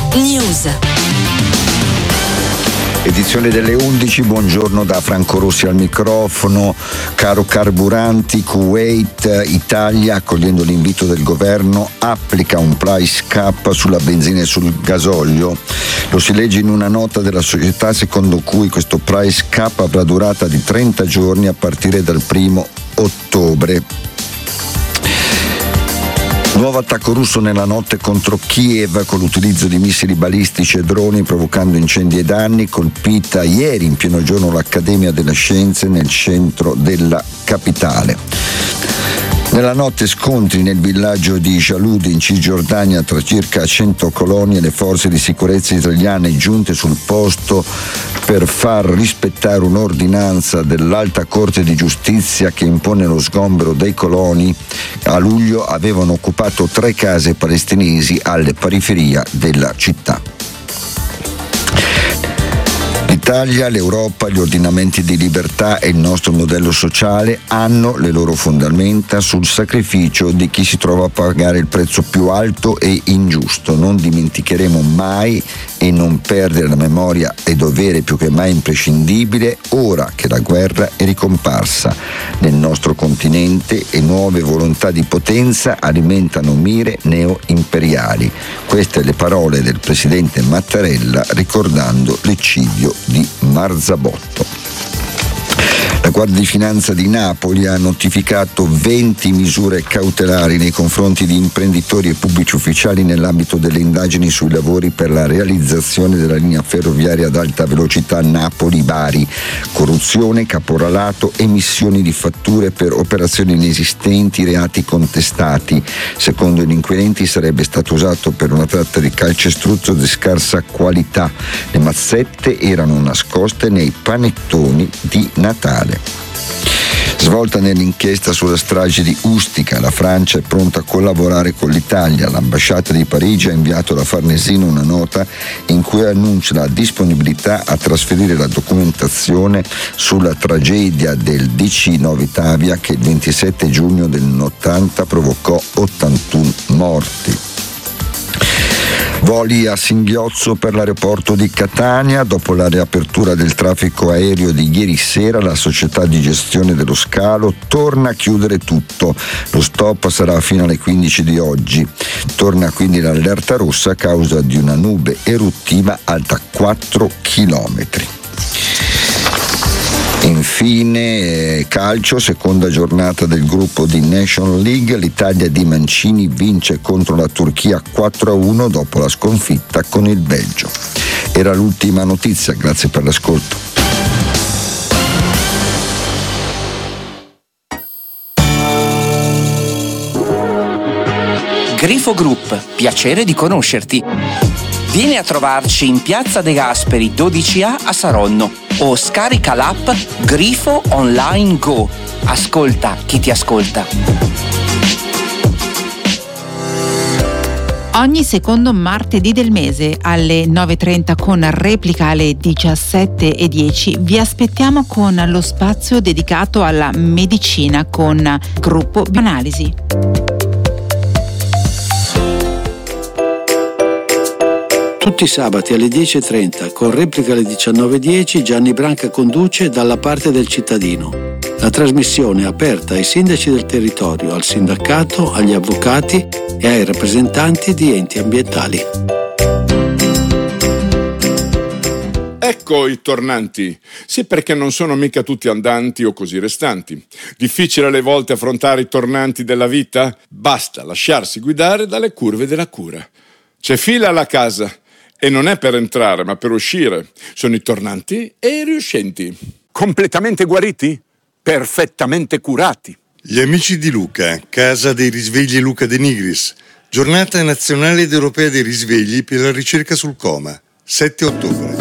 News. Edizione delle 11, buongiorno da Franco Rossi al microfono. Caro carburanti, Kuwait, Italia, accogliendo l'invito del governo, applica un price cap sulla benzina e sul gasolio. Lo si legge in una nota della società secondo cui questo price cap avrà durata di 30 giorni a partire dal 1° ottobre. Nuovo attacco russo nella notte contro Kiev con l'utilizzo di missili balistici e droni provocando incendi e danni. Colpita ieri in pieno giorno l'Accademia delle Scienze nel centro della capitale. Nella notte scontri nel villaggio di Jalud in Cisgiordania tra circa 100 coloni e le forze di sicurezza israeliane giunte sul posto per far rispettare un'ordinanza dell'Alta Corte di Giustizia che impone lo sgombero dei coloni. A luglio avevano occupato 3 case palestinesi alle periferie della città. L'Italia, l'Europa, gli ordinamenti di libertà e il nostro modello sociale hanno le loro fondamenta sul sacrificio di chi si trova a pagare il prezzo più alto e ingiusto. Non dimenticheremo mai e non perdere la memoria è dovere più che mai imprescindibile ora che la guerra è ricomparsa nel nostro continente e nuove volontà di potenza alimentano mire neo-imperiali. Queste le parole del presidente Mattarella ricordando l'eccidio di Marzabotto. La Guardia di Finanza di Napoli ha notificato 20 misure cautelari nei confronti di imprenditori e pubblici ufficiali nell'ambito delle indagini sui lavori per la realizzazione della linea ferroviaria ad alta velocità Napoli-Bari, corruzione, caporalato, emissioni di fatture per operazioni inesistenti, reati contestati. Secondo gli inquirenti sarebbe stato usato per una tratta di calcestruzzo di scarsa qualità. Le mazzette erano nascoste nei panettoni di Natale. Svolta nell'inchiesta sulla strage di Ustica, la Francia è pronta a collaborare con l'Italia. L'ambasciata di Parigi ha inviato alla Farnesina una nota in cui annuncia la disponibilità a trasferire la documentazione sulla tragedia del DC Novitavia che il 27 giugno del 80 provocò 81 morti. Voli a singhiozzo per l'aeroporto di Catania. Dopo la riapertura del traffico aereo di ieri sera, la società di gestione dello scalo torna a chiudere tutto. Lo stop sarà fino alle 15 di oggi. Torna quindi l'allerta rossa a causa di una nube eruttiva alta 4 chilometri. Infine calcio, seconda giornata del gruppo di National League. L'Italia di Mancini vince contro la Turchia 4-1 dopo la sconfitta con il Belgio. Era l'ultima notizia, grazie per l'ascolto. Grifo Group, piacere di conoscerti. Vieni a trovarci in Piazza De Gasperi 12A a Saronno o scarica l'app Grifo Online Go. Ascolta chi ti ascolta. Ogni secondo martedì del mese alle 9.30 con replica alle 17.10 vi aspettiamo con lo spazio dedicato alla medicina con Gruppo Bioanalisi. Tutti i sabati alle 10.30, con replica alle 19.10, Gianni Branca conduce Dalla parte del cittadino. La trasmissione è aperta ai sindaci del territorio, al sindacato, agli avvocati e ai rappresentanti di enti ambientali. Ecco i tornanti. Sì, perché non sono mica tutti andanti o così restanti. Difficile alle volte affrontare i tornanti della vita? Basta lasciarsi guidare dalle curve della cura. C'è fila alla casa. E non è per entrare, ma per uscire. Sono i tornanti e i riuscenti. Completamente guariti? Perfettamente curati. Gli amici di Luca, Casa dei Risvegli Luca De Nigris. Giornata nazionale ed europea dei risvegli per la ricerca sul coma. 7 ottobre.